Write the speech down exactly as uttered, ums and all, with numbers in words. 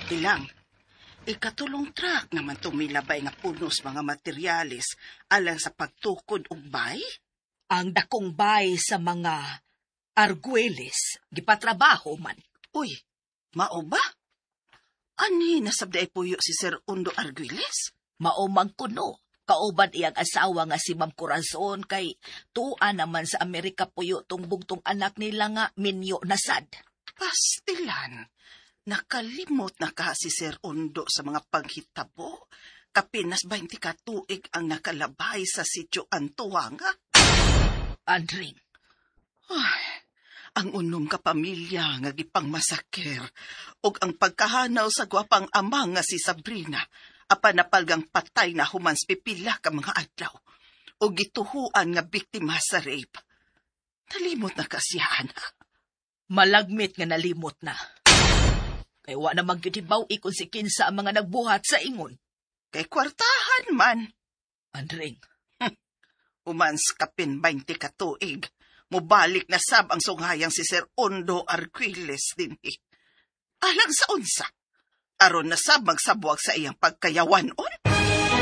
Ilang, ikatulong track naman tumilabay nga punos mga materyales alang sa pagtukod og bay? Ang dakong bay sa mga Arguelles, gipatrabaho man. Uy, mao ba? Ani nasabday puyo si Sir Undo Arguelles? Maumang kuno. Kauban iyang asawa nga si Ma'am Corazon kay tuan naman sa Amerika puyo tong bugtong anak nila nga Minyo Nasad. Pastilan, nakalimot na ka si Sir Undo sa mga paghitabo. Kapinas baynti ka tuig ang nakalabay sa sityo Antuanga. Andring. Ay, ang unong kapamilya nga gipang masaker ug ang pagkahanaw sa gwapang ama nga si Sabrina apan napalgang patay na humans pipila ka mga adlaw o gituhuan nga biktima sa rape. Nalimot na kasiyaan. Malagmit nga nalimot na. Kay wa namang gitibaw ikon si kinsa ang mga nagbuhat sa ingon. Kay kwartahan man. Andring. Hm, humans kapin baynti ka tuig. Mubalik na sab ang sunghayang si Sir Undo Arguelles din eh. Alang sa unsa? Aron na sab magsabuag sa iyang pagkayawanon?